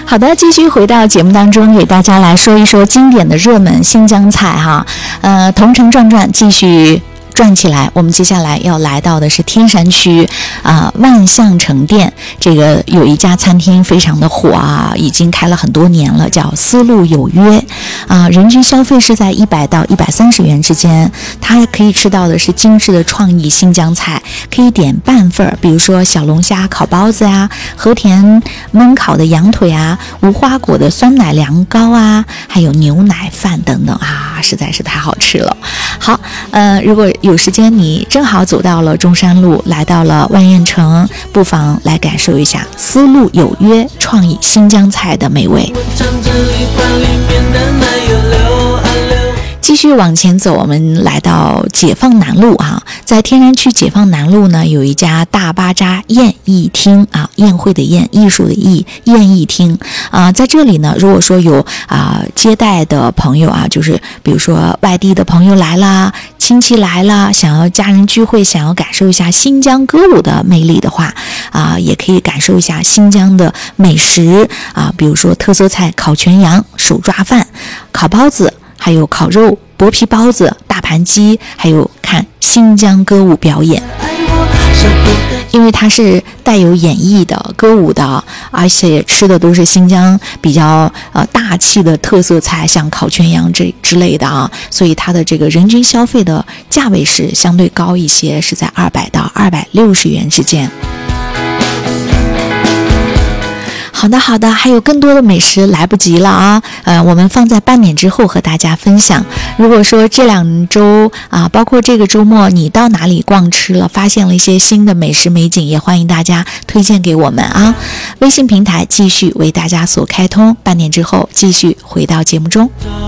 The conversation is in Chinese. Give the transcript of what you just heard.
好的，继续回到节目当中，给大家来说一说经典的热门新疆菜哈。同城转转继续转起来，我们接下来要来到的是天山区万象城店。这个有一家餐厅非常的火啊，已经开了很多年了，叫丝路有约人均消费是在100到130元之间。它可以吃到的是精致的创意新疆菜，可以点半份，比如说小龙虾烤包子啊，和田焖烤的羊腿啊，无花果的酸奶凉糕啊，还有牛奶饭等等啊，实在是太好吃了。好，如果有时间你正好走到了中山路，来到了万燕城，不妨来感受一下丝路有约创意新疆菜的美味。继续往前走，我们来到解放南路在天山区解放南路呢，有一家大巴扎宴艺厅宴会的宴，艺术的艺，宴艺厅在这里呢，如果说有接待的朋友就是比如说外地的朋友来啦，亲戚来了，想要家人聚会，想要感受一下新疆歌舞的魅力的话也可以感受一下新疆的美食比如说特色菜烤全羊、手抓饭、烤包子，还有烤肉、薄皮包子、大盘鸡，还有看新疆歌舞表演。因为它是带有演绎的歌舞的，而且吃的都是新疆比较大气的特色菜，像烤全羊之类的所以它的这个人均消费的价位是相对高一些，是在200到260元之间。好的，还有更多的美食来不及了我们放在半点之后和大家分享。如果说这2周包括这个周末你到哪里逛吃了，发现了一些新的美食美景，也欢迎大家推荐给我们微信平台继续为大家所开通，半点之后继续回到节目中。